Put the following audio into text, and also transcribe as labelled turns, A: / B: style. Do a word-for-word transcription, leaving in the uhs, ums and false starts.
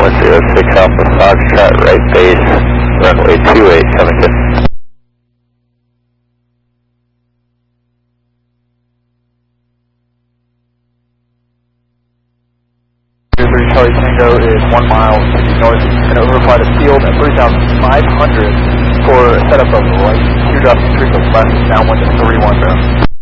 A: one zero six Alpha Foxtrot, right base, runway two eight coming in.
B: three Charlie Tango is one mile sixty northeast and overfly the field at three thousand five hundred for a setup of right, two drops and three foot left, downwind to three one zero.